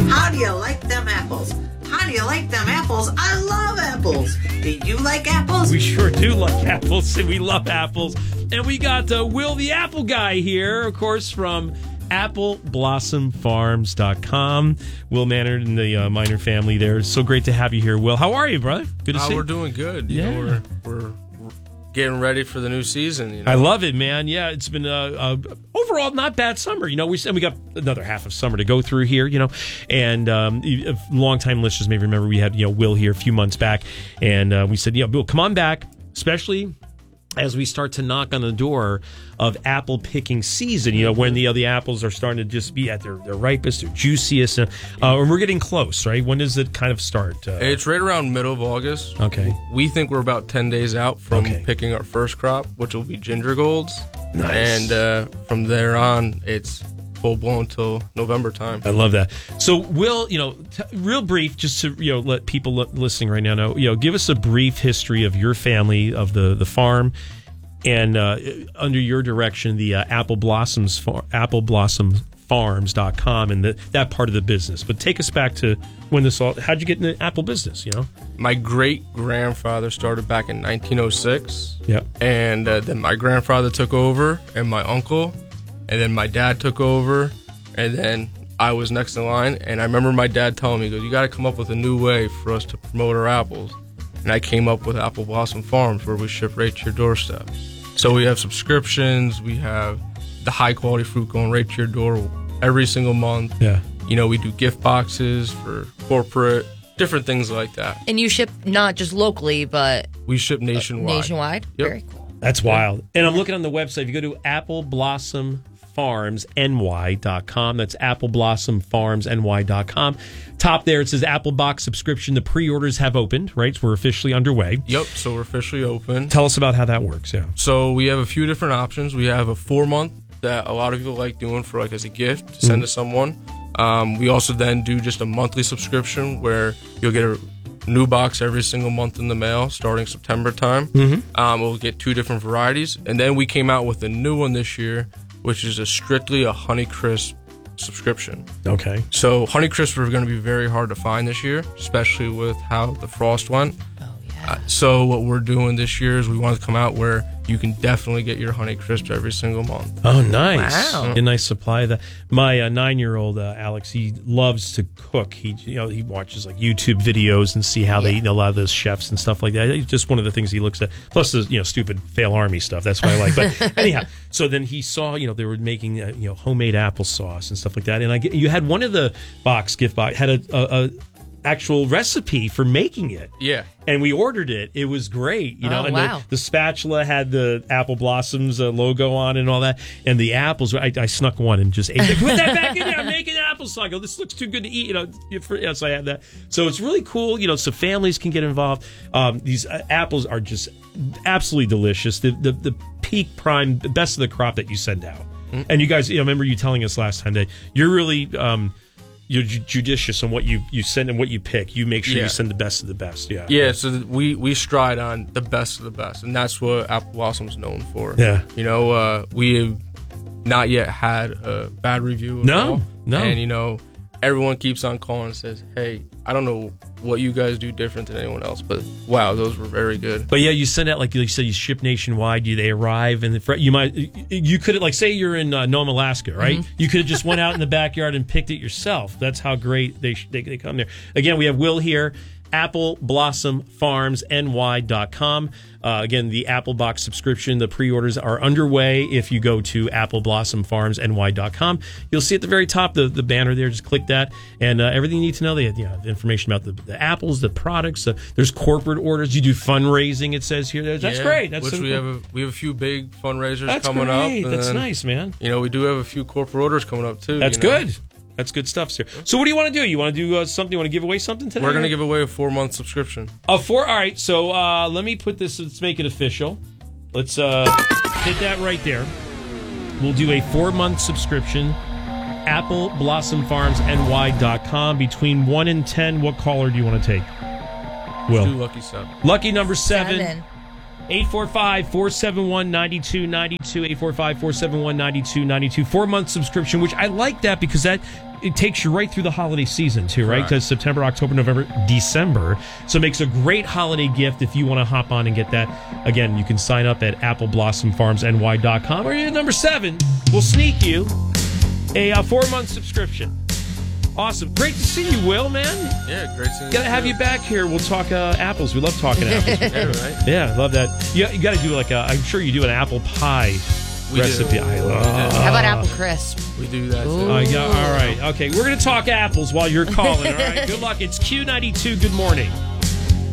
How do you like them apples? How do you like them apples? I love apples. Do you like apples? We sure do like apples, and we love apples. And we got Will the Apple Guy here, of course, from AppleBlossomFarms.com. Will Mannard and the Miner family there. It's so great to have you here, Will. How are you, brother? Good to see you. We're doing good. You know, we're getting ready for the new season. You know? I love it, man. Yeah, it's been overall not bad summer. You know, we got another half of summer to go through here. You know, and long-time listeners may remember we had Will here a few months back, and we said, Will, come on back, especially as we start to knock on the door of apple picking season, when the apples are starting to just be at their ripest, their juiciest, and we're getting close, right? When does it kind of start? It's right around middle of August. Okay. We think we're about 10 days out from picking our first crop, which will be ginger golds. Nice. And from there on, it's full blown till November time. I love that. So, Will, real brief, just to let people listening right now know, give us a brief history of your family, of the farm, and under your direction, the AppleBlossomFarms.com and that part of the business. But take us back to when how'd you get in the apple business? My great grandfather started back in 1906. Yeah, and then my grandfather took over, and my uncle. And then my dad took over, and then I was next in line. And I remember my dad telling me, he goes, you got to come up with a new way for us to promote our apples. And I came up with Apple Blossom Farms, where we ship right to your doorstep. So we have subscriptions. We have the high-quality fruit going right to your door every single month. Yeah. We do gift boxes for corporate, different things like that. And you ship not just locally, but we ship nationwide. Nationwide? Yep. Very cool. That's wild. And I'm looking on the website. If you go to AppleBlossomFarmsNY.com. That's AppleBlossomFarmsNY.com. Top there, it says Apple Box subscription. The pre-orders have opened, right? So we're officially underway. Yep, so we're officially open. Tell us about how that works, yeah. So we have a few different options. We have a 4-month that a lot of people like doing for as a gift to send to someone. We also then do just a monthly subscription where you'll get a new box every single month in the mail starting September time. We'll get 2 different varieties. And then we came out with a new one this year, which is strictly a Honeycrisp subscription. Okay. So Honeycrisp are going to be very hard to find this year, especially with how the frost went. Oh, yeah. So what we're doing this year is we want to come out where you can definitely get your Honeycrisp every single month. Oh, nice. Wow. A nice supply of that. My 9-year-old, Alex, he loves to cook. He watches YouTube videos and see how they eat a lot of those chefs and stuff like that. It's just one of the things he looks at. Plus the stupid fail army stuff. That's what I like. But anyhow, so then he saw they were making homemade applesauce and stuff like that. And you had one of the gift box had a actual recipe for making it. Yeah. And we ordered it. It was great. And wow. the spatula had the Apple Blossoms logo on and all that. And the apples, I snuck one and just ate it. Put that back in there. I'm making applesauce. I go, this looks too good to eat. So I had that. So it's really cool, so families can get involved. These apples are just absolutely delicious. The peak prime, the best of the crop that you send out. Mm-hmm. And you guys, remember you telling us last time that you're really... you're judicious on what you send and what you pick. You make sure you send the best of the best. Yeah. Yeah. So we stride on the best of the best, and that's what Apple Blossom's known for. Yeah. We have not yet had a bad review. No. And everyone keeps on calling and says, "Hey, I don't know what you guys do different than anyone else, but wow, those were very good." But yeah, you send out, like you said, you ship nationwide. They arrive, and you could say you're in Nome, Alaska, right? Mm-hmm. You could have just went out in the backyard and picked it yourself. That's how great they come there. Again, we have Will here. AppleBlossomFarmsNY.com. Again, the Apple Box subscription, the pre-orders are underway. If you go to AppleBlossomFarmsNY.com, you'll see at the very top the banner there. Just click that, and everything you need to know. They have the information about the apples, the products. There's corporate orders. You do fundraising. It says here. That's great. That's we have a few big fundraisers up. coming That's nice, man. We do have a few corporate orders coming up too. That's good. That's good stuff, sir. So what do you want to do? You want to do something? You want to give away something today? We're going to give away a 4-month subscription. All right. So let me put this. Let's make it official. Let's hit that right there. We'll do a 4-month subscription. AppleBlossomFarmsNY.com. Between 1 and 10, what caller do you want to take? Will. Let's do lucky 7. Lucky number 7. 845-471-9292, 845-471-9292, 4-month subscription, which I like that because that it takes you right through the holiday season too, right? Correct. Because September, October, November, December. So it makes a great holiday gift if you want to hop on and get that. Again, you can sign up at appleblossomfarmsny.com, or at number 7, we'll sneak you a 4-month subscription. Awesome. Great to see you, Will, man. Yeah, great seeing you. Gotta have too. you back here. We'll talk apples. We love talking apples. Yeah, right? Yeah, I love that. You got to do I'm sure you do an apple pie We recipe. do. I love. How about apple crisp? We do that too. Yeah, all right. Okay, we're going to talk apples while you're calling, all right? Good luck. It's Q92. Good morning.